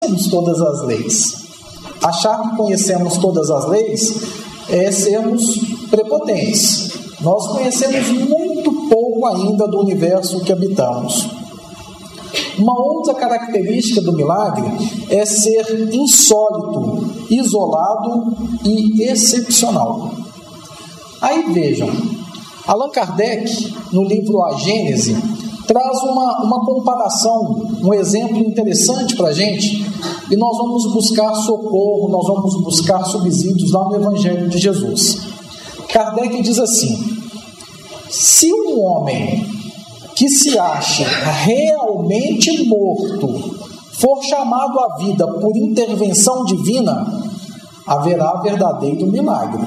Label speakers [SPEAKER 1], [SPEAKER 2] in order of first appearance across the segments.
[SPEAKER 1] conhecemos todas as leis. Achar que conhecemos todas as leis é sermos prepotentes. Nós conhecemos muito pouco ainda do universo que habitamos. Uma outra característica do milagre é ser insólito, isolado e excepcional. Aí vejam, Allan Kardec, no livro A Gênese, traz uma comparação, um exemplo interessante para a gente, e nós vamos buscar socorro, nós vamos buscar subsídios lá no Evangelho de Jesus. Kardec diz assim: se um homem que se acha realmente morto for chamado à vida por intervenção divina, haverá verdadeiro milagre,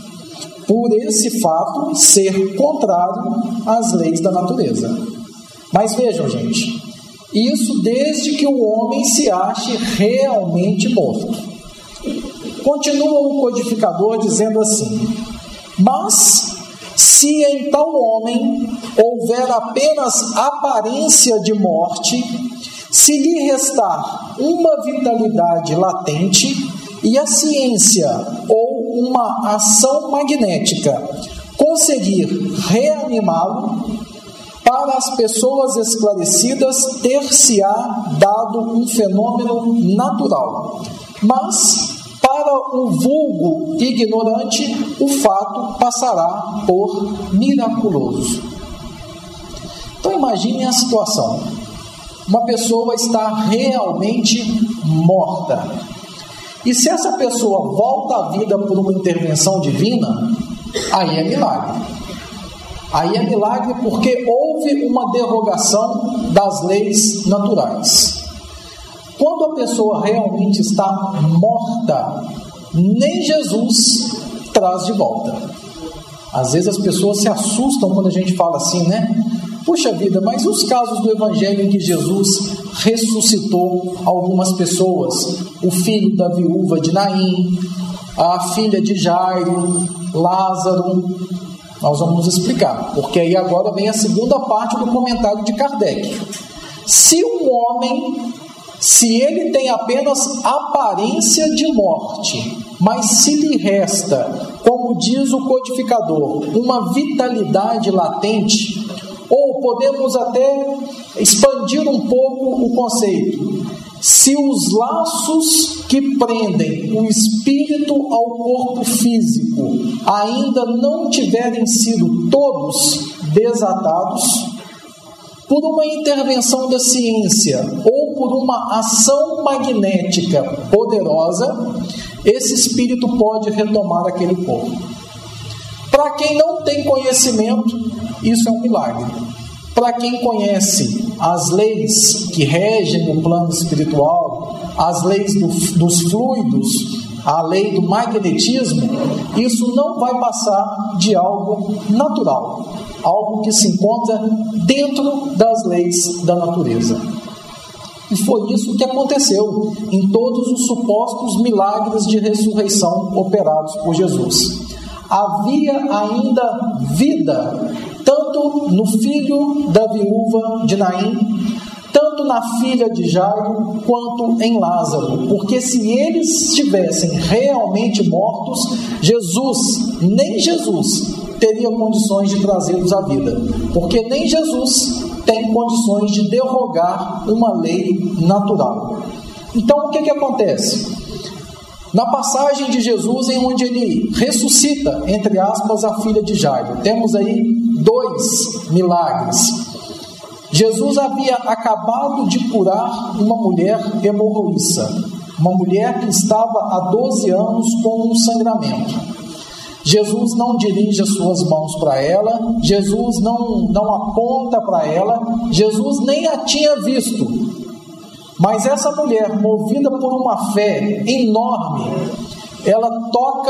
[SPEAKER 1] por esse fato ser contrário às leis da natureza. Mas vejam, gente, isso desde que o homem se ache realmente morto. Continua o codificador dizendo assim: mas se em tal homem houver apenas aparência de morte, se lhe restar uma vitalidade latente e a ciência ou uma ação magnética conseguir reanimá-lo, para as pessoas esclarecidas ter-se-á dado um fenômeno natural, mas para o vulgo ignorante o fato passará por miraculoso. Então imagine a situação: uma pessoa está realmente morta, e se essa pessoa volta à vida por uma intervenção divina, aí é milagre. Aí é milagre porque houve uma derrogação das leis naturais. Quando a pessoa realmente está morta, nem Jesus traz de volta. Às vezes as pessoas se assustam quando a gente fala assim, né? Puxa vida, mas os casos do Evangelho em que Jesus ressuscitou algumas pessoas, o filho da viúva de Naim, a filha de Jairo, Lázaro. Nós vamos explicar, porque aí agora vem a segunda parte do comentário de Kardec. Se um homem, se ele tem apenas aparência de morte, mas se lhe resta, como diz o codificador, uma vitalidade latente, ou podemos até expandir um pouco o conceito, se os laços que prendem o espírito ao corpo físico ainda não tiverem sido todos desatados, por uma intervenção da ciência ou por uma ação magnética poderosa, esse espírito pode retomar aquele corpo. Para quem não tem conhecimento, isso é um milagre. Para quem conhece as leis que regem o plano espiritual, as leis dos fluidos, a lei do magnetismo, isso não vai passar de algo natural, algo que se encontra dentro das leis da natureza. E foi isso que aconteceu em todos os supostos milagres de ressurreição operados por Jesus. Havia ainda vida, tanto no filho da viúva de Naim, tanto na filha de Jairo, quanto em Lázaro. Porque se eles estivessem realmente mortos, nem Jesus teria condições de trazê-los à vida. Porque nem Jesus tem condições de derrogar uma lei natural. Então, o que acontece? Na passagem de Jesus, em onde ele ressuscita, entre aspas, a filha de Jairo, temos aí 2 milagres. Jesus havia acabado de curar uma mulher hemorroíça, uma mulher que estava há 12 anos com um sangramento. Jesus não dirige as suas mãos para ela, Jesus não aponta para ela, Jesus nem a tinha visto. Mas essa mulher, movida por uma fé enorme, ela toca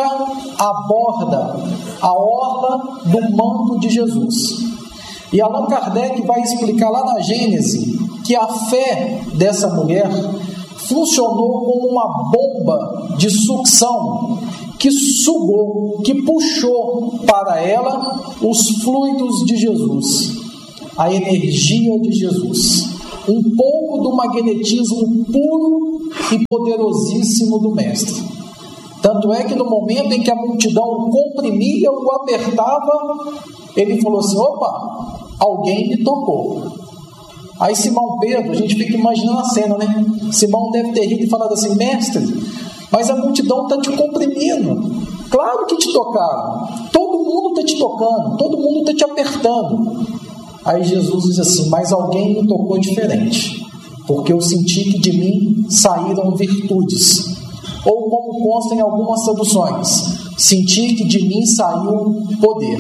[SPEAKER 1] a orla do manto de Jesus. E Allan Kardec vai explicar lá na Gênese que a fé dessa mulher funcionou como uma bomba de sucção que sugou, que puxou para ela os fluidos de Jesus, a energia de Jesus. um pouco do magnetismo puro e poderosíssimo do Mestre. Tanto é que no momento em que a multidão o comprimia, o apertava, ele falou assim: opa, alguém me tocou. Aí Simão Pedro, a gente fica imaginando a cena, né? Simão deve ter rido e falado assim: mestre, mas a multidão está te comprimindo. Claro que te tocaram. Todo mundo está te tocando, todo mundo está te apertando. Aí Jesus diz assim: mas alguém me tocou diferente, porque eu senti que de mim saíram virtudes. Ou como consta em algumas traduções, senti que de mim saiu poder.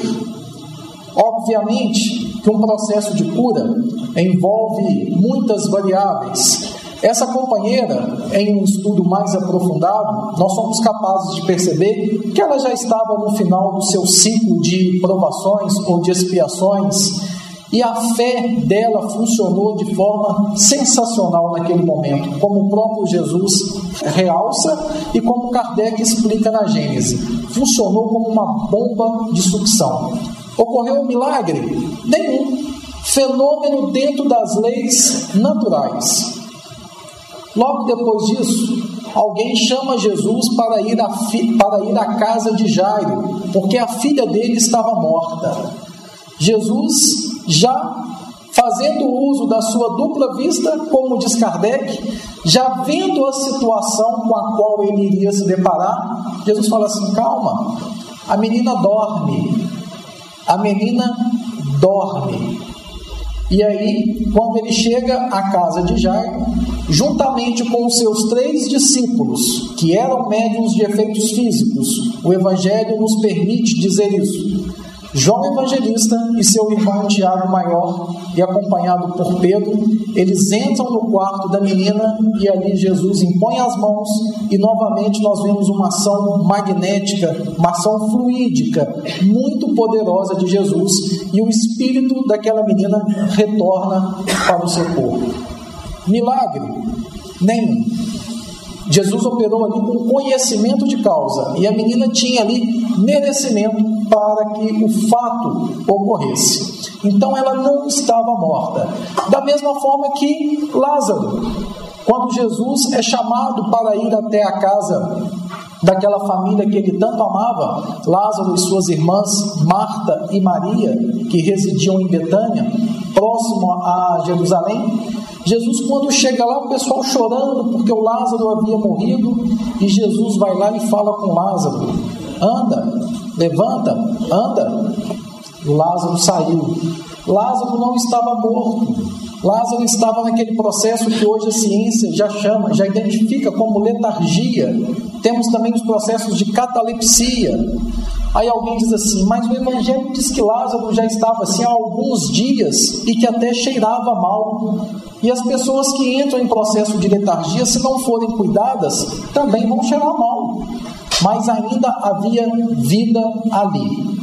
[SPEAKER 1] Obviamente que um processo de cura envolve muitas variáveis. Essa companheira, em um estudo mais aprofundado, nós somos capazes de perceber que ela já estava no final do seu ciclo de provações ou de expiações, e a fé dela funcionou de forma sensacional naquele momento, como o próprio Jesus realça e como Kardec explica na Gênese. Funcionou como uma bomba de sucção. Ocorreu um milagre? Nenhum. Fenômeno dentro das leis naturais. Logo depois disso, alguém chama Jesus para ir à casa de Jairo, porque a filha dele estava morta. Jesus, já fazendo uso da sua dupla vista, como diz Kardec, já vendo a situação com a qual ele iria se deparar, Jesus fala assim: calma, a menina dorme. A menina dorme. E aí, quando ele chega à casa de Jairo, juntamente com os seus 3 discípulos, que eram médiuns de efeitos físicos, o Evangelho nos permite dizer isso. João Evangelista e seu irmão Tiago Maior, e acompanhado por Pedro, eles entram no quarto da menina e ali Jesus impõe as mãos e novamente nós vemos uma ação magnética, uma ação fluídica, muito poderosa de Jesus, e o espírito daquela menina retorna para o seu corpo. Milagre? Nenhum. Jesus operou ali com conhecimento de causa e a menina tinha ali merecimento para que o fato ocorresse. Então ela não estava morta. Da mesma forma que Lázaro, quando Jesus é chamado para ir até a casa daquela família que ele tanto amava, Lázaro e suas irmãs Marta e Maria, que residiam em Betânia, próximo a Jerusalém, Jesus, quando chega lá, o pessoal chorando porque o Lázaro havia morrido, e Jesus vai lá e fala com Lázaro: anda, levanta, anda. Lázaro saiu. Lázaro não estava morto. Lázaro estava naquele processo que hoje a ciência já chama, já identifica como letargia. Temos também os processos de catalepsia. Aí alguém diz assim: mas o Evangelho diz que Lázaro já estava assim há alguns dias e que até cheirava mal. E as pessoas que entram em processo de letargia, se não forem cuidadas, também vão cheirar mal. Mas ainda havia vida ali.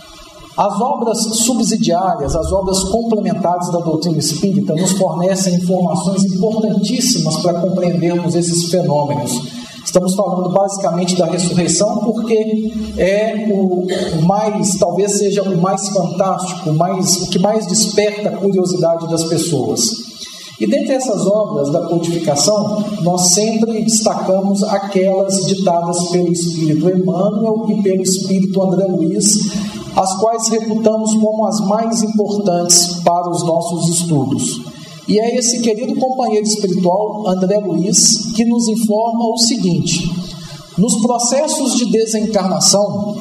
[SPEAKER 1] As obras subsidiárias, as obras complementares da doutrina espírita nos fornecem informações importantíssimas para compreendermos esses fenômenos. Estamos falando basicamente da ressurreição porque é o mais, talvez seja o mais fantástico, o que mais desperta a curiosidade das pessoas. E dentre essas obras da codificação, nós sempre destacamos aquelas ditadas pelo Espírito Emmanuel e pelo Espírito André Luiz, as quais reputamos como as mais importantes para os nossos estudos. E é esse querido companheiro espiritual, André Luiz, que nos informa o seguinte: nos processos de desencarnação,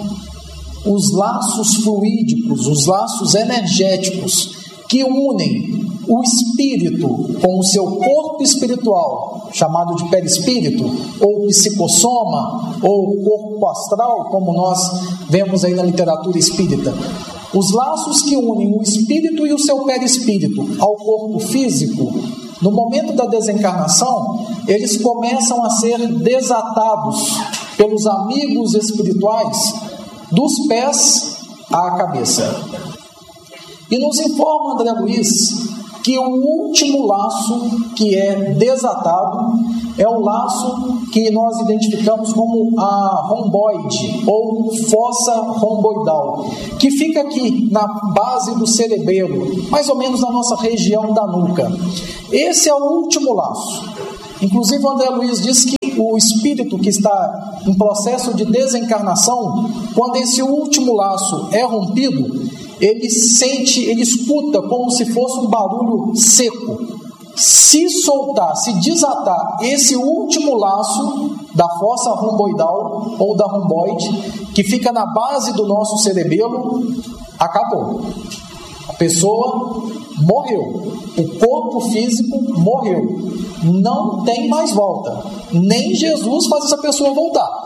[SPEAKER 1] os laços fluídicos, os laços energéticos que unem o espírito com o seu corpo espiritual, chamado de perispírito, ou psicossoma, ou corpo astral, como nós vemos aí na literatura espírita, os laços que unem o espírito e o seu perispírito ao corpo físico, no momento da desencarnação, eles começam a ser desatados pelos amigos espirituais dos pés à cabeça. E nos informa André Luiz que o último laço que é desatado é o laço que nós identificamos como a romboide ou fossa romboidal, que fica aqui na base do cerebelo, mais ou menos na nossa região da nuca. Esse é o último laço. Inclusive, o André Luiz diz que o espírito que está em processo de desencarnação, quando esse último laço é rompido, ele sente, ele escuta como se fosse um barulho seco. Se soltar, se desatar esse último laço da fossa romboidal ou da romboide, que fica na base do nosso cerebelo, acabou. A pessoa morreu, o corpo físico morreu, não tem mais volta, nem Jesus faz essa pessoa voltar.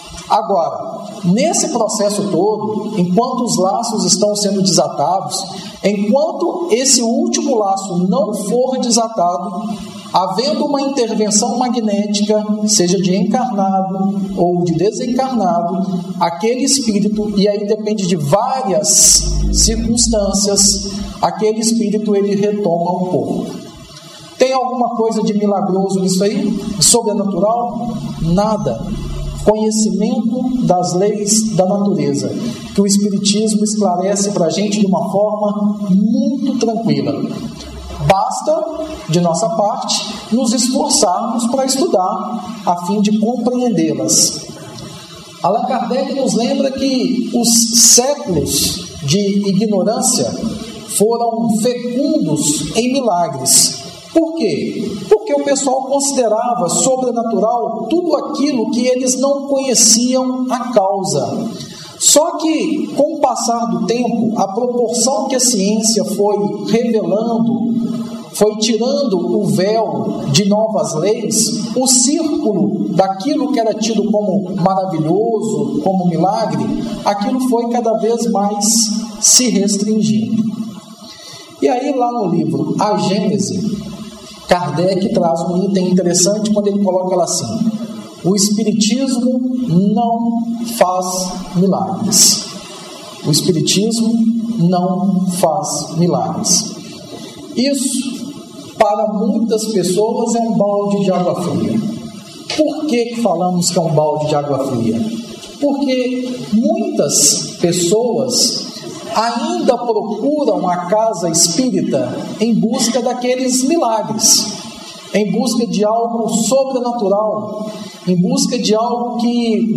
[SPEAKER 1] Agora, nesse processo todo, enquanto os laços estão sendo desatados, enquanto esse último laço não for desatado, havendo uma intervenção magnética, seja de encarnado ou de desencarnado, aquele espírito, e aí depende de várias circunstâncias, aquele espírito ele retoma o corpo. Tem alguma coisa de milagroso nisso aí? De sobrenatural? Nada. Conhecimento das leis da natureza, que o Espiritismo esclarece para a gente de uma forma muito tranquila. Basta, de nossa parte, nos esforçarmos para estudar, a fim de compreendê-las. Allan Kardec nos lembra que os séculos de ignorância foram fecundos em milagres. Por quê? Porque o pessoal considerava sobrenatural tudo aquilo que eles não conheciam a causa. Só que, com o passar do tempo, a proporção que a ciência foi revelando, foi tirando o véu de novas leis, o círculo daquilo que era tido como maravilhoso, como milagre, aquilo foi cada vez mais se restringindo. E aí, lá no livro A Gênese, Kardec traz um item interessante quando ele coloca lá assim: o Espiritismo não faz milagres. O Espiritismo não faz milagres. Isso, para muitas pessoas, é um balde de água fria. Por que falamos que é um balde de água fria? Porque muitas pessoas ainda procuram a casa espírita em busca daqueles milagres, em busca de algo sobrenatural, em busca de algo que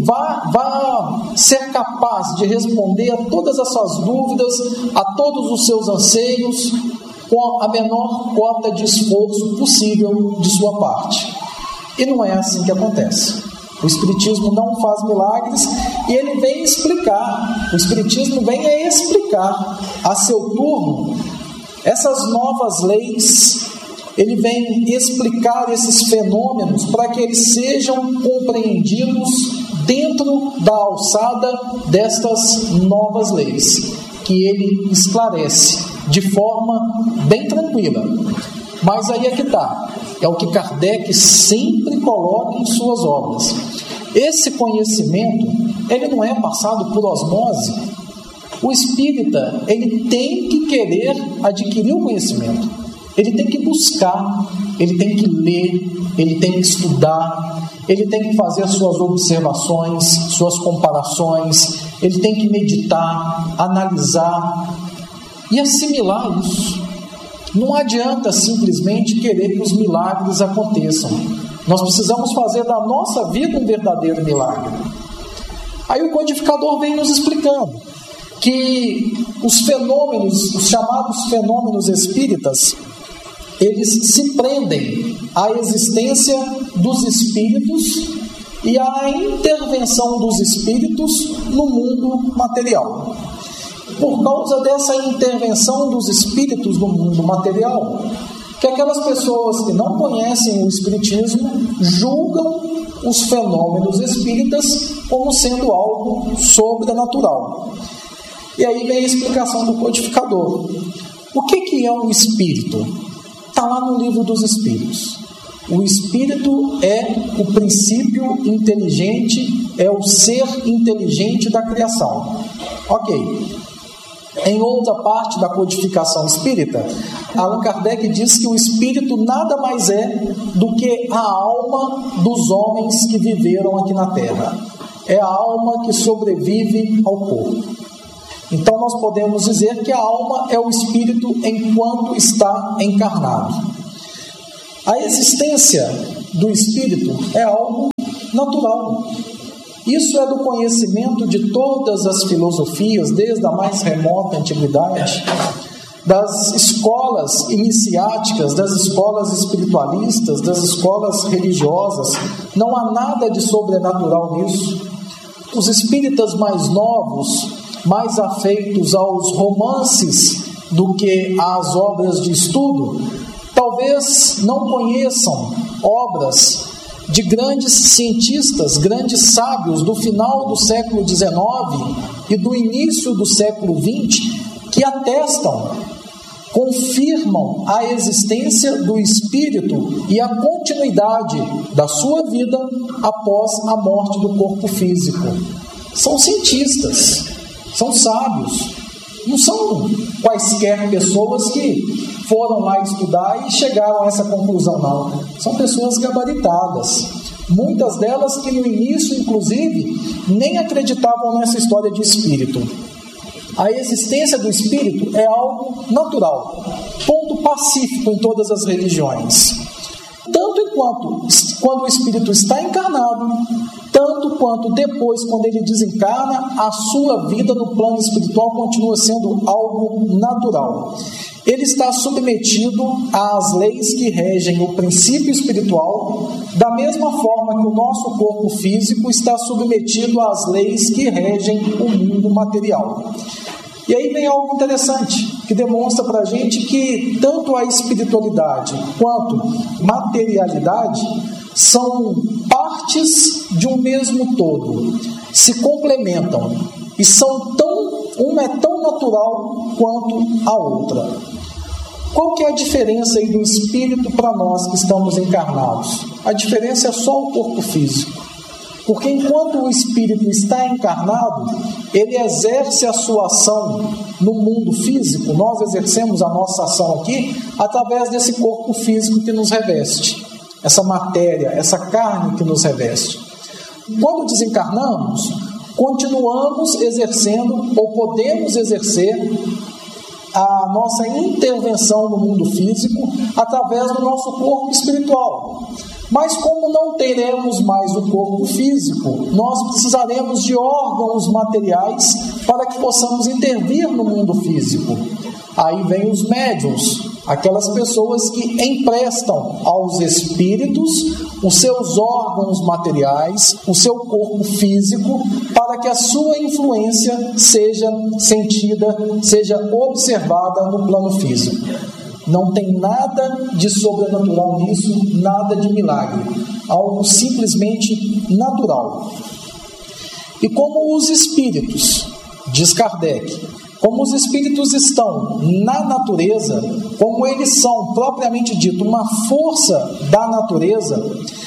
[SPEAKER 1] vá ser capaz de responder a todas as suas dúvidas, a todos os seus anseios, com a menor cota de esforço possível de sua parte. E não é assim que acontece. O Espiritismo não faz milagres e ele vem explicar, o Espiritismo vem a explicar a seu turno essas novas leis, ele vem explicar esses fenômenos para que eles sejam compreendidos dentro da alçada destas novas leis, que ele esclarece de forma bem tranquila. Mas aí é que está, é o que Kardec sempre coloca em suas obras. Esse conhecimento, ele não é passado por osmose. O espírita, ele tem que querer adquirir o conhecimento. Ele tem que buscar, ele tem que ler, ele tem que estudar, ele tem que fazer suas observações, suas comparações, ele tem que meditar, analisar e assimilar isso. Não adianta simplesmente querer que os milagres aconteçam. Nós precisamos fazer da nossa vida um verdadeiro milagre. Aí o codificador vem nos explicando que os fenômenos, os chamados fenômenos espíritas, eles se prendem à existência dos espíritos e à intervenção dos espíritos no mundo material. Por causa dessa intervenção dos espíritos no mundo material, que aquelas pessoas que não conhecem o Espiritismo julgam os fenômenos espíritas como sendo algo sobrenatural. E aí vem a explicação do codificador. O que é um espírito? Está lá no livro dos Espíritos. O espírito é o princípio inteligente, é o ser inteligente da criação. Ok. Em outra parte da codificação espírita, Allan Kardec diz que o espírito nada mais é do que a alma dos homens que viveram aqui na Terra. É a alma que sobrevive ao corpo. Então nós podemos dizer que a alma é o espírito enquanto está encarnado. A existência do espírito é algo natural. Isso é do conhecimento de todas as filosofias, desde a mais remota antiguidade, das escolas iniciáticas, das escolas espiritualistas, das escolas religiosas. Não há nada de sobrenatural nisso. Os espíritas mais novos, mais afeitos aos romances do que às obras de estudo, talvez não conheçam obras de grandes cientistas, grandes sábios do final do século XIX e do início do século XX, que atestam, confirmam a existência do espírito e a continuidade da sua vida após a morte do corpo físico. São cientistas, são sábios, não são quaisquer pessoas que foram lá estudar e chegaram a essa conclusão, não. São pessoas gabaritadas. Muitas delas que no início, inclusive, nem acreditavam nessa história de espírito. A existência do espírito é algo natural, ponto pacífico em todas as religiões. Tanto quando o espírito está encarnado, tanto quanto depois, quando ele desencarna, a sua vida no plano espiritual continua sendo algo natural. Ele está submetido às leis que regem o princípio espiritual, da mesma forma que o nosso corpo físico está submetido às leis que regem o mundo material. E aí vem algo interessante, que demonstra para a gente que tanto a espiritualidade quanto materialidade são partes de um mesmo todo, se complementam e uma é tão natural quanto a outra. Qual que é a diferença aí do espírito para nós que estamos encarnados? A diferença é só o corpo físico. Porque enquanto o espírito está encarnado, ele exerce a sua ação no mundo físico. Nós exercemos a nossa ação aqui através desse corpo físico que nos reveste, essa matéria, essa carne que nos reveste. Quando desencarnamos, continuamos exercendo ou podemos exercer a nossa intervenção no mundo físico através do nosso corpo espiritual. Mas como não teremos mais o corpo físico, nós precisaremos de órgãos materiais para que possamos intervir no mundo físico. Aí vem os médiuns, aquelas pessoas que emprestam aos espíritos os seus órgãos materiais, o seu corpo físico, para que a sua influência seja sentida, seja observada no plano físico. Não tem nada de sobrenatural nisso, nada de milagre. Algo simplesmente natural. E como os espíritos, diz Kardec, como os espíritos estão na natureza, como eles são, propriamente dito, uma força da natureza,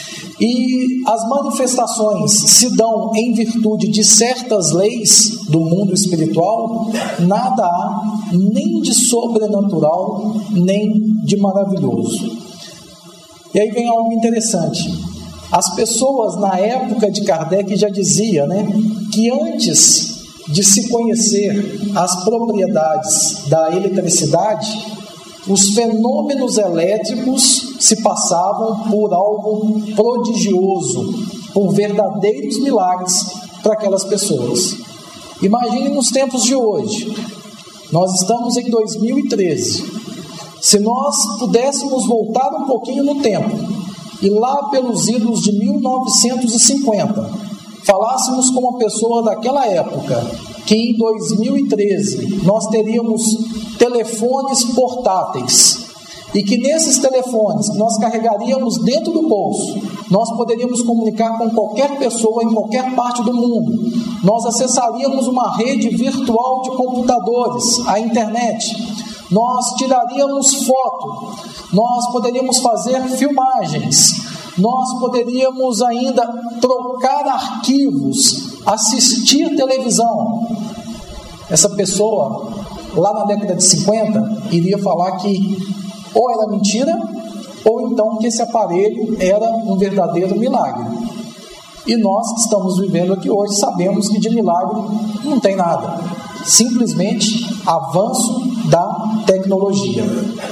[SPEAKER 1] e as manifestações se dão em virtude de certas leis do mundo espiritual, nada há nem de sobrenatural, nem de maravilhoso. E aí vem algo interessante. As pessoas na época de Kardec já diziam, que antes de se conhecer as propriedades da eletricidade, os fenômenos elétricos se passavam por algo prodigioso, por verdadeiros milagres para aquelas pessoas. Imagine nos tempos de hoje, nós estamos em 2013, se nós pudéssemos voltar um pouquinho no tempo, e lá pelos idos de 1950, falássemos com uma pessoa daquela época, que em 2013 nós teríamos telefones portáteis, e que nesses telefones nós carregaríamos dentro do bolso, nós poderíamos comunicar com qualquer pessoa em qualquer parte do mundo, nós acessaríamos uma rede virtual de computadores, a internet, nós tiraríamos foto, nós poderíamos fazer filmagens, nós poderíamos ainda trocar arquivos, assistir televisão. Essa pessoa lá na década de 50, iria falar que ou era mentira, ou então que esse aparelho era um verdadeiro milagre. E nós que estamos vivendo aqui hoje sabemos que de milagre não tem nada. Simplesmente avanço da tecnologia.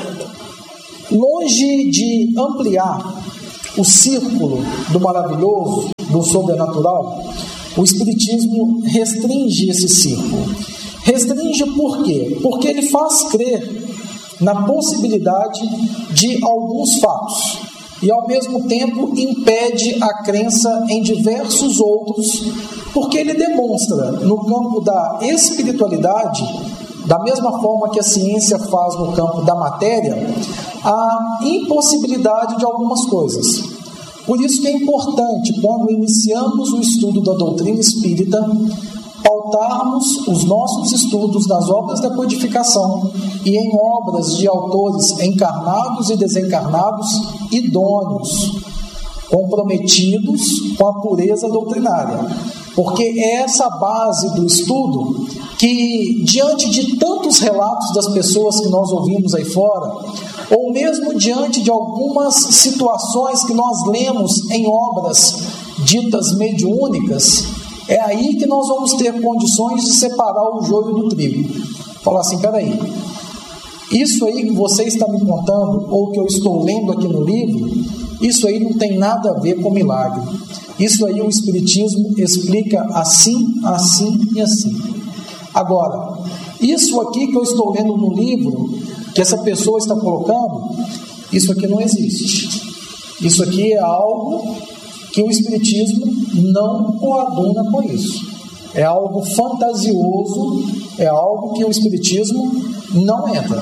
[SPEAKER 1] Longe de ampliar o círculo do maravilhoso, do sobrenatural, o Espiritismo restringe esse círculo. Restringe por quê? Porque ele faz crer na possibilidade de alguns fatos e, ao mesmo tempo, impede a crença em diversos outros, porque ele demonstra, no campo da espiritualidade, da mesma forma que a ciência faz no campo da matéria, a impossibilidade de algumas coisas. Por isso que é importante, quando iniciamos o estudo da doutrina espírita, pautarmos os nossos estudos nas obras da codificação e em obras de autores encarnados e desencarnados idôneos, comprometidos com a pureza doutrinária. Porque é essa base do estudo que, diante de tantos relatos das pessoas que nós ouvimos aí fora, ou mesmo diante de algumas situações que nós lemos em obras ditas mediúnicas, é aí que nós vamos ter condições de separar o joio do trigo. Falar assim, peraí, isso aí que você está me contando, ou que eu estou lendo aqui no livro, isso aí não tem nada a ver com milagre. Isso aí o Espiritismo explica assim, assim e assim. Agora, isso aqui que eu estou lendo no livro, que essa pessoa está colocando, isso aqui não existe. Isso aqui é algo que o Espiritismo não coaduna com isso. É algo fantasioso, é algo que o Espiritismo não entra.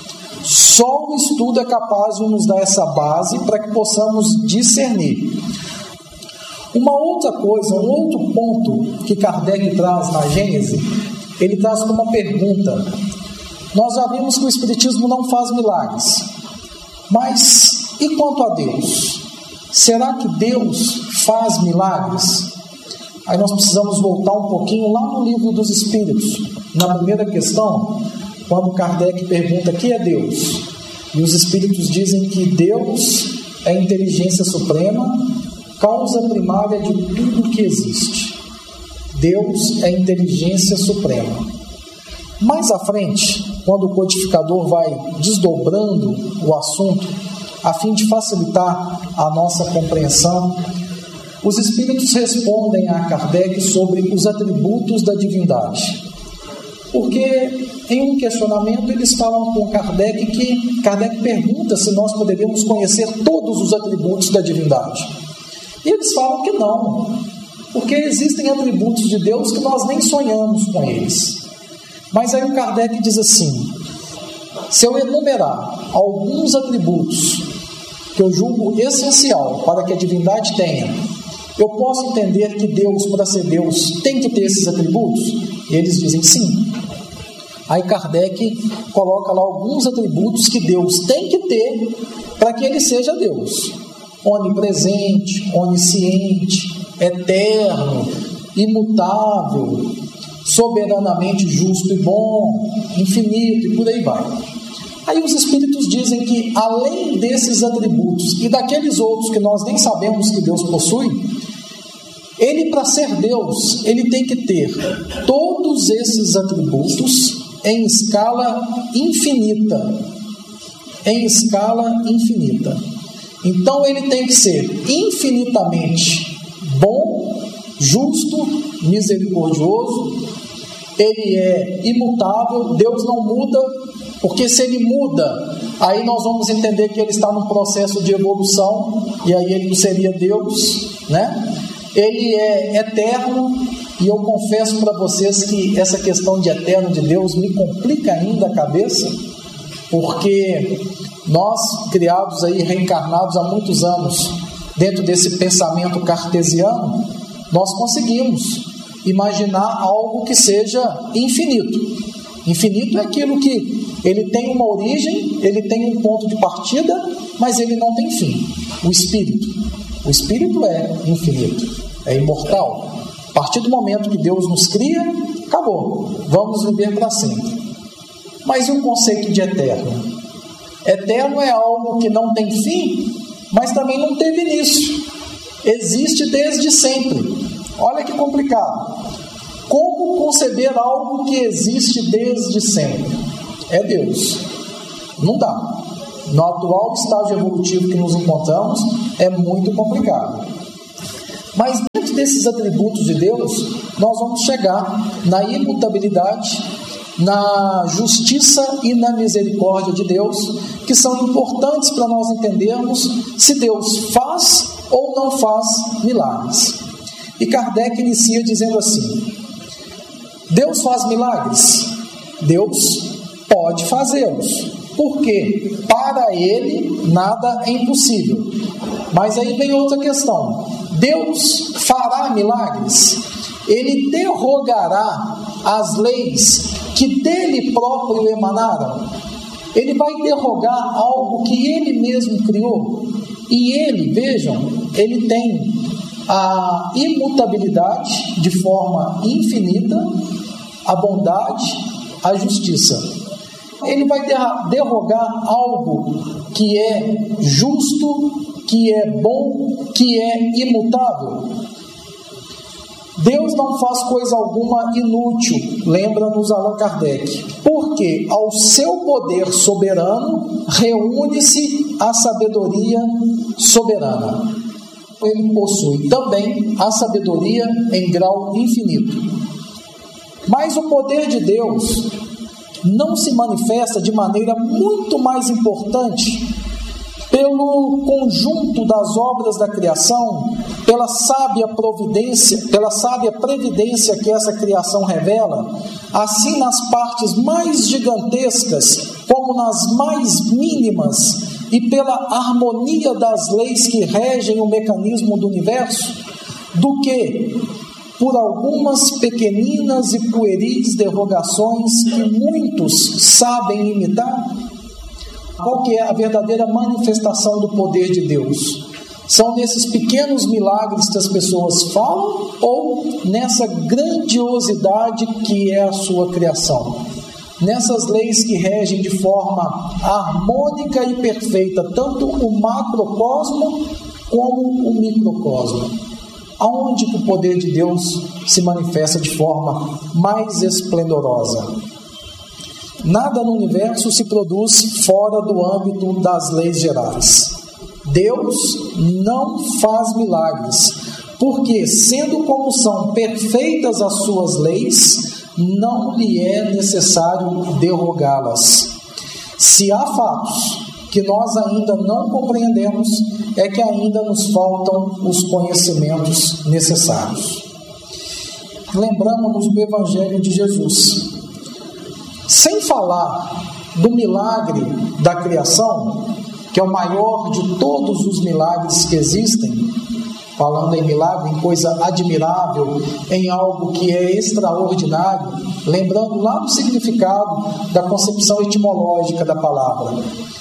[SPEAKER 1] Só o estudo é capaz de nos dar essa base para que possamos discernir. Uma outra coisa, um outro ponto que Kardec traz na Gênese, ele traz como uma pergunta. Nós já vimos que o Espiritismo não faz milagres, mas e quanto a Deus? Será que Deus faz milagres? Aí nós precisamos voltar um pouquinho lá no Livro dos Espíritos, na primeira questão, quando Kardec pergunta: que é Deus? E os Espíritos dizem que Deus é a inteligência suprema, causa primária de tudo que existe. Deus é a inteligência suprema. Mais à frente, quando o codificador vai desdobrando o assunto, a fim de facilitar a nossa compreensão, os Espíritos respondem a Kardec sobre os atributos da divindade. Porque em um questionamento eles falam com Kardec que Kardec pergunta se nós poderíamos conhecer todos os atributos da divindade. E eles falam que não, porque existem atributos de Deus que nós nem sonhamos com eles. Mas aí o Kardec diz assim: se eu enumerar alguns atributos que eu julgo essencial para que a divindade tenha, eu posso entender que Deus, para ser Deus, tem que ter esses atributos? E eles dizem sim. Aí Kardec coloca lá alguns atributos que Deus tem que ter para que ele seja Deus: onipresente, onisciente, eterno, imutável, soberanamente justo e bom, infinito, e por aí vai. Aí os Espíritos dizem que, além desses atributos e daqueles outros que nós nem sabemos que Deus possui, ele, para ser Deus, ele tem que ter todos esses atributos em escala infinita. Em escala infinita. Então ele tem que ser infinitamente bom, justo, misericordioso. Ele é imutável, Deus não muda, porque se ele muda, aí nós vamos entender que ele está num processo de evolução, e aí ele não seria Deus, né? Ele é eterno, e eu confesso para vocês que essa questão de eterno de Deus me complica ainda a cabeça, porque nós, criados aí, reencarnados há muitos anos, dentro desse pensamento cartesiano, nós conseguimos imaginar algo que seja infinito. Infinito é aquilo que ele tem uma origem, ele tem um ponto de partida, mas ele não tem fim. O Espírito é infinito, é imortal. A partir do momento que Deus nos cria, acabou, vamos viver para sempre. Mas e o conceito de eterno? Eterno é algo que não tem fim, mas também não teve início. Existe desde sempre. Olha que complicado. Como conceber algo que existe desde sempre? É Deus. Não dá. No atual estágio evolutivo que nos encontramos, é muito complicado. Mas dentro desses atributos de Deus, nós vamos chegar na imutabilidade, na justiça e na misericórdia de Deus, que são importantes para nós entendermos se Deus faz ou não faz milagres. E Kardec inicia dizendo assim: Deus faz milagres? Deus pode fazê-los, porque para Ele nada é impossível. Mas aí vem outra questão: Deus fará milagres? Ele derrogará as leis que dele próprio emanaram? Ele vai derrogar algo que ele mesmo criou? E ele, vejam, ele tem a imutabilidade de forma infinita, a bondade, a justiça. Ele vai derrogar algo que é justo, que é bom, que é imutável. Deus não faz coisa alguma inútil, lembra-nos Allan Kardec, porque ao seu poder soberano reúne-se a sabedoria soberana. Ele possui também a sabedoria em grau infinito. Mas o poder de Deus não se manifesta de maneira muito mais importante pelo conjunto das obras da criação, pela sábia previdência que essa criação revela, assim nas partes mais gigantescas como nas mais mínimas, e pela harmonia das leis que regem o mecanismo do universo, do que por algumas pequeninas e pueris derrogações que muitos sabem imitar. Qual que é a verdadeira manifestação do poder de Deus? São nesses pequenos milagres que as pessoas falam ou nessa grandiosidade que é a sua criação? Nessas leis que regem de forma harmônica e perfeita tanto o macrocosmo como o microcosmo. Aonde que o poder de Deus se manifesta de forma mais esplendorosa? Nada no universo se produz fora do âmbito das leis gerais. Deus não faz milagres, porque, sendo como são perfeitas as suas leis, não lhe é necessário derrogá-las. Se há fatos que nós ainda não compreendemos, é que ainda nos faltam os conhecimentos necessários. Lembramos-nos do Evangelho de Jesus. Sem falar do milagre da criação, que é o maior de todos os milagres que existem, falando em milagre, em coisa admirável, em algo que é extraordinário, lembrando lá do significado da concepção etimológica da palavra.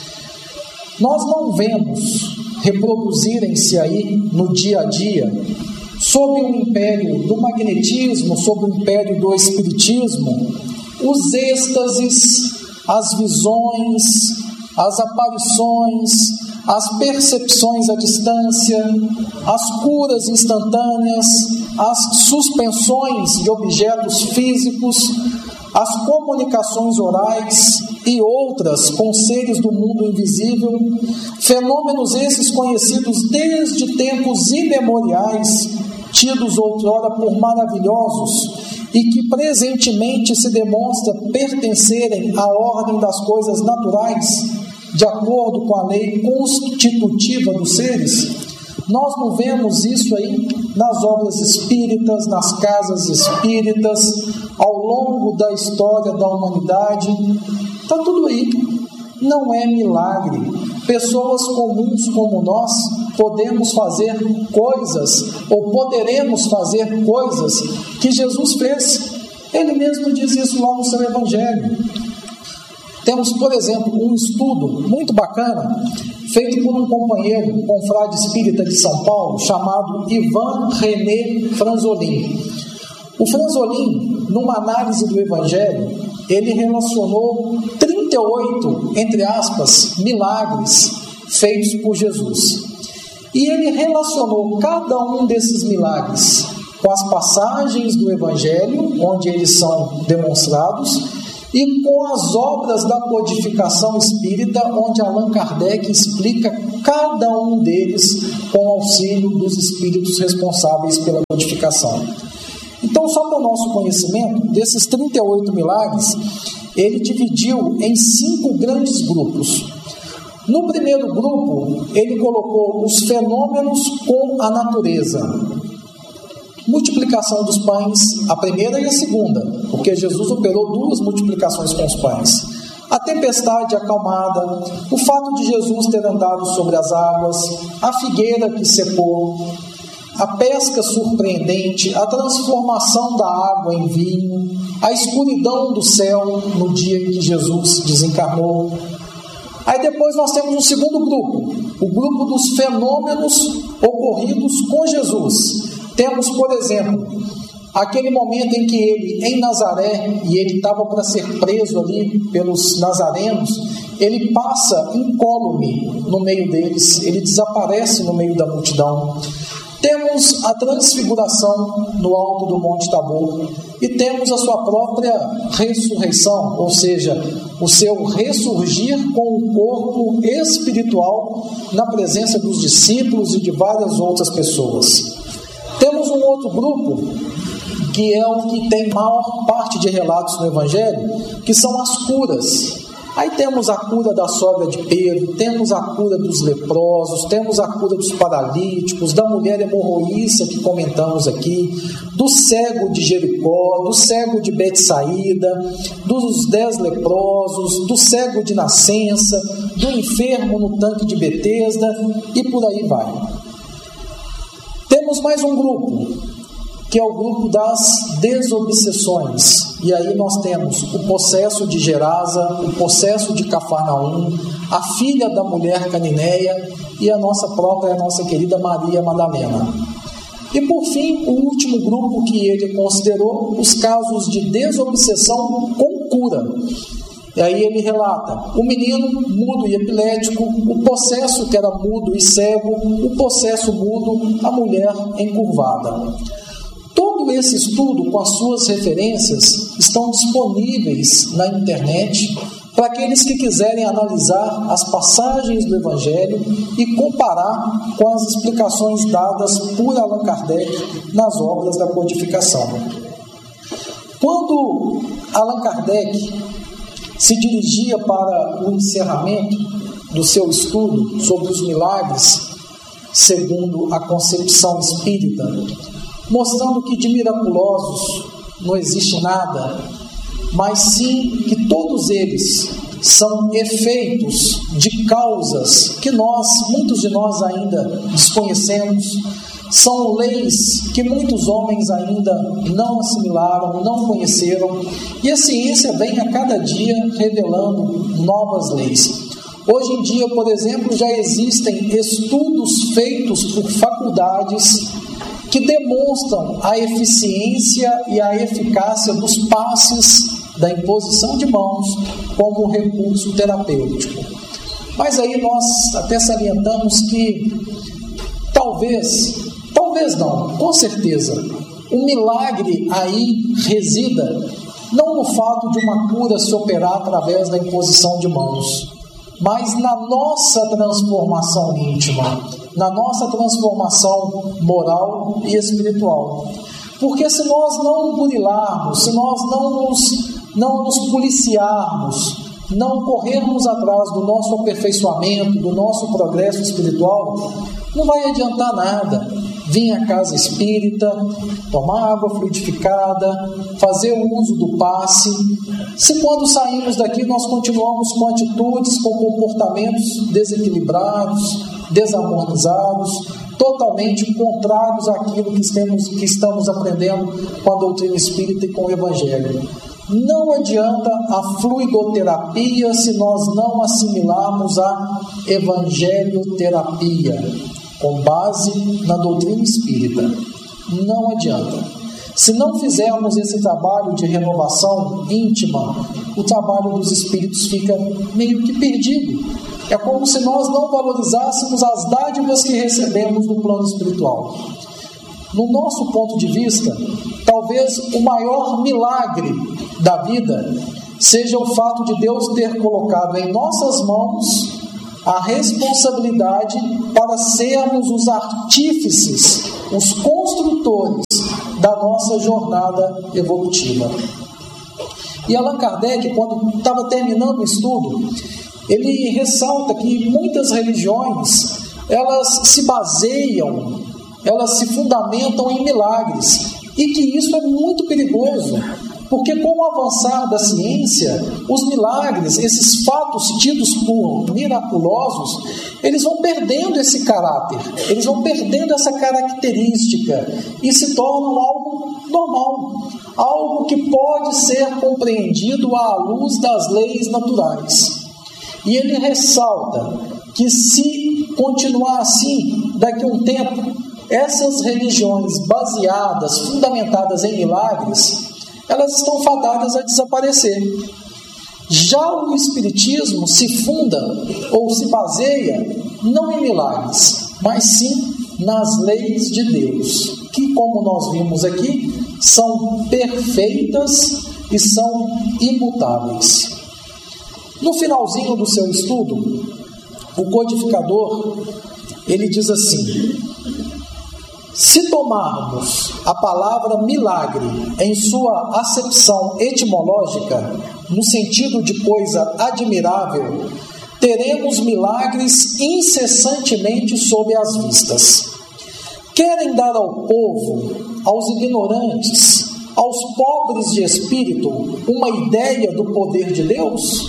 [SPEAKER 1] Nós não vemos reproduzirem-se aí no dia a dia, sob o império do magnetismo, sob o império do espiritismo, os êxtases, as visões, as aparições, as percepções à distância, as curas instantâneas, as suspensões de objetos físicos, as comunicações orais e outras com seres do mundo invisível, fenômenos esses conhecidos desde tempos imemoriais, tidos outrora por maravilhosos, e que presentemente se demonstra pertencerem à ordem das coisas naturais, de acordo com a lei constitutiva dos seres. Nós não vemos isso aí nas obras espíritas, nas casas espíritas, ao longo da história da humanidade. Está tudo aí. Não é milagre. Pessoas comuns como nós podemos fazer coisas, ou poderemos fazer coisas que Jesus fez. Ele mesmo diz isso lá no seu Evangelho. Temos, por exemplo, um estudo muito bacana, feito por um companheiro, um confrade espírita de São Paulo, chamado Ivan René Franzolin. O Franzolin, numa análise do Evangelho, ele relacionou 38, entre aspas, milagres feitos por Jesus. E ele relacionou cada um desses milagres com as passagens do Evangelho, onde eles são demonstrados, e com as obras da codificação espírita, onde Allan Kardec explica cada um deles com auxílio dos espíritos responsáveis pela codificação. Então, só para o nosso conhecimento, desses 38 milagres, ele dividiu em 5 grandes grupos. No primeiro grupo, ele colocou os fenômenos com a natureza. Multiplicação dos pães, a primeira e a segunda, porque Jesus operou 2 multiplicações com os pães. A tempestade acalmada, o fato de Jesus ter andado sobre as águas, a figueira que secou, a pesca surpreendente, a transformação da água em vinho, a escuridão do céu no dia em que Jesus desencarnou. Aí depois nós temos um segundo grupo, o grupo dos fenômenos ocorridos com Jesus. Temos, por exemplo, aquele momento em que ele, em Nazaré, e ele estava para ser preso ali pelos nazarenos, ele passa incólume no meio deles, ele desaparece no meio da multidão. Temos a transfiguração no alto do Monte Tabor e temos a sua própria ressurreição, ou seja, o seu ressurgir com o corpo espiritual na presença dos discípulos e de várias outras pessoas. Temos um outro grupo, que é o que tem maior parte de relatos no Evangelho, que são as curas. Aí temos a cura da sogra de Pedro, temos a cura dos leprosos, temos a cura dos paralíticos, da mulher hemorroíça que comentamos aqui, do cego de Jericó, do cego de Betsaída, dos 10 leprosos, do cego de nascença, do enfermo no tanque de Betesda e por aí vai. Temos mais um grupo, que é o grupo das desobsessões. E aí nós temos o possesso de Gerasa, o possesso de Cafarnaum, a filha da mulher canineia e a nossa querida Maria Madalena. E por fim, o último grupo que ele considerou, os casos de desobsessão com cura. E aí ele relata o menino mudo e epilético, o possesso que era mudo e cego, o possesso mudo, a mulher encurvada. Todo esse estudo, com as suas referências, estão disponíveis na internet para aqueles que quiserem analisar as passagens do Evangelho e comparar com as explicações dadas por Allan Kardec nas obras da codificação. Quando Allan Kardec se dirigia para o encerramento do seu estudo sobre os milagres, segundo a concepção espírita, mostrando que de miraculosos não existe nada, mas sim que todos eles são efeitos de causas que muitos de nós ainda desconhecemos, são leis que muitos homens ainda não assimilaram, não conheceram, e a ciência vem a cada dia revelando novas leis. Hoje em dia, por exemplo, já existem estudos feitos por faculdades que demonstram a eficiência e a eficácia dos passes da imposição de mãos como recurso terapêutico. Mas aí nós até salientamos que talvez não, com certeza, o milagre aí resida não no fato de uma cura se operar através da imposição de mãos, mas na nossa transformação íntima, na nossa transformação moral e espiritual. Porque se nós não burilarmos, se nós não nos policiarmos, não corrermos atrás do nosso aperfeiçoamento, do nosso progresso espiritual, não vai adiantar nada. Vir à casa espírita, tomar água fluidificada, fazer o uso do passe. Se quando saímos daqui nós continuamos com atitudes, com comportamentos desequilibrados, desarmonizados, totalmente contrários àquilo que estamos aprendendo com a doutrina espírita e com o Evangelho. Não adianta a fluidoterapia se nós não assimilarmos a evangelioterapia, com base na doutrina espírita. Não adianta. Se não fizermos esse trabalho de renovação íntima, o trabalho dos espíritos fica meio que perdido. É como se nós não valorizássemos as dádivas que recebemos no plano espiritual. No nosso ponto de vista, talvez o maior milagre da vida seja o fato de Deus ter colocado em nossas mãos a responsabilidade para sermos os artífices, os construtores da nossa jornada evolutiva. E Allan Kardec, quando estava terminando o estudo, ele ressalta que muitas religiões, elas se baseiam, elas se fundamentam em milagres, e que isso é muito perigoso, porque com o avançar da ciência, os milagres, esses fatos tidos por miraculosos, eles vão perdendo esse caráter, eles vão perdendo essa característica e se tornam algo normal, algo que pode ser compreendido à luz das leis naturais. E ele ressalta que se continuar assim, daqui a um tempo, essas religiões baseadas, fundamentadas em milagres, elas estão fadadas a desaparecer. Já o Espiritismo se funda ou se baseia não em milagres, mas sim nas leis de Deus, que, como nós vimos aqui, são perfeitas e são imutáveis. No finalzinho do seu estudo, o codificador, ele diz assim: se tomarmos a palavra milagre em sua acepção etimológica, no sentido de coisa admirável, teremos milagres incessantemente sob as vistas. Querem dar ao povo, aos ignorantes, aos pobres de espírito, uma ideia do poder de Deus?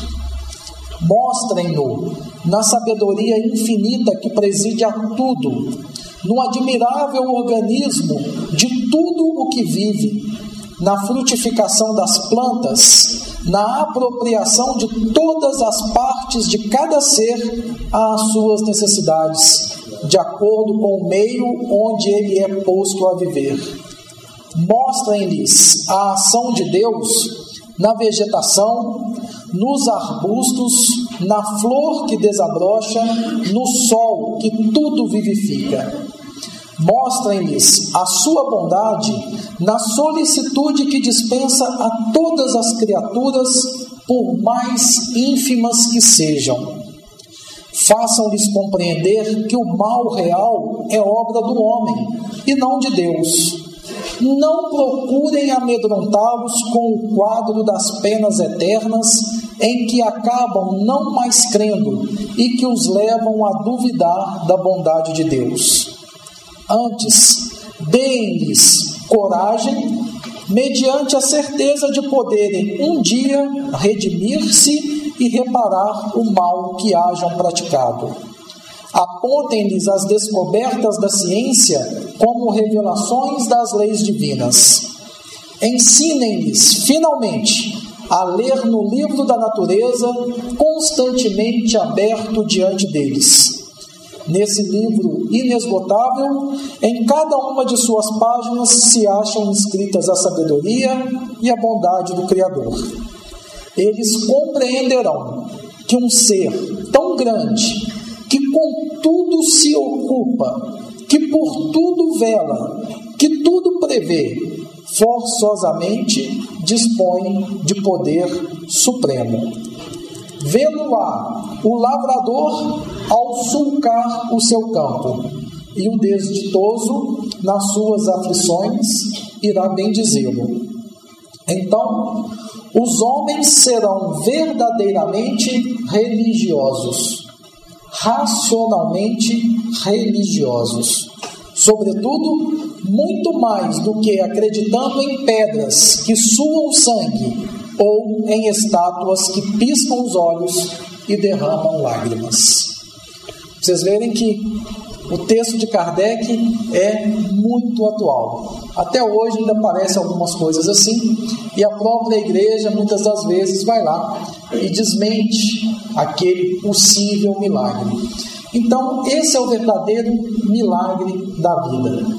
[SPEAKER 1] Mostrem-no na sabedoria infinita que preside a tudo, no admirável organismo de tudo o que vive, na frutificação das plantas, na apropriação de todas as partes de cada ser às suas necessidades, de acordo com o meio onde ele é posto a viver. Mostrem-lhes a ação de Deus na vegetação, nos arbustos, na flor que desabrocha, no sol que tudo vivifica. Mostrem-lhes a sua bondade na solicitude que dispensa a todas as criaturas, por mais ínfimas que sejam. Façam-lhes compreender que o mal real é obra do homem e não de Deus. Não procurem amedrontá-los com o quadro das penas eternas em que acabam não mais crendo e que os levam a duvidar da bondade de Deus. Antes, deem-lhes coragem, mediante a certeza de poderem um dia redimir-se e reparar o mal que hajam praticado. Apontem-lhes as descobertas da ciência como revelações das leis divinas. Ensinem-lhes, finalmente, a ler no livro da natureza, constantemente aberto diante deles. Nesse livro inesgotável, em cada uma de suas páginas se acham escritas a sabedoria e a bondade do Criador. Eles compreenderão que um ser tão grande, que com tudo se ocupa, que por tudo vela, que tudo prevê, forçosamente dispõe de poder supremo. Vê-lo-á o lavrador ao sulcar o seu campo, e o desditoso, nas suas aflições, irá bendizê-lo. Então, os homens serão verdadeiramente religiosos, racionalmente religiosos, sobretudo, muito mais do que acreditando em pedras que suam sangue ou em estátuas que piscam os olhos e derramam lágrimas. Vocês verem que o texto de Kardec é muito atual. Até hoje ainda aparecem algumas coisas assim, e a própria igreja muitas das vezes vai lá e desmente aquele possível milagre. Então, esse é o verdadeiro milagre da vida.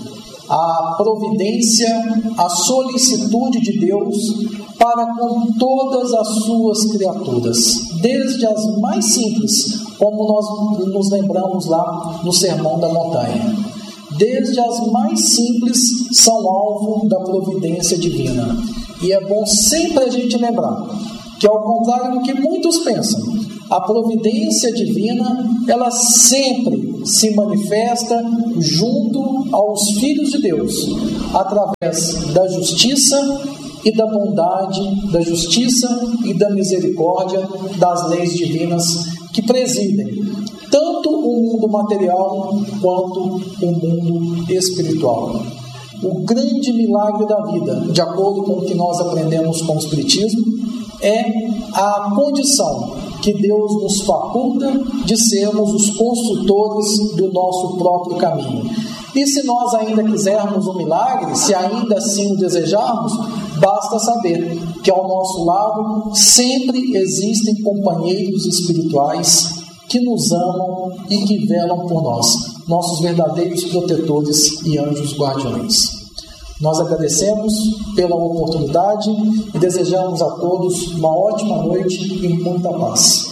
[SPEAKER 1] a providência, a solicitude de Deus para com todas as suas criaturas, desde as mais simples, como nós nos lembramos lá no Sermão da Montanha. Desde as mais simples são alvo da providência divina. E é bom sempre a gente lembrar que, ao contrário do que muitos pensam, a providência divina, ela sempre se manifesta junto aos filhos de Deus, através da justiça e da bondade, da justiça e da misericórdia das leis divinas que presidem tanto o mundo material quanto o mundo espiritual. O grande milagre da vida, de acordo com o que nós aprendemos com o Espiritismo, é a condição que Deus nos faculta de sermos os construtores do nosso próprio caminho. E se nós ainda quisermos um milagre, se ainda assim o desejarmos, basta saber que ao nosso lado sempre existem companheiros espirituais que nos amam e que velam por nós, nossos verdadeiros protetores e anjos guardiões. Nós agradecemos pela oportunidade e desejamos a todos uma ótima noite e muita paz.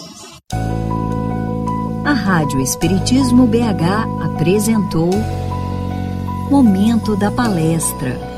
[SPEAKER 2] A Rádio Espiritismo BH apresentou Momento da Palestra.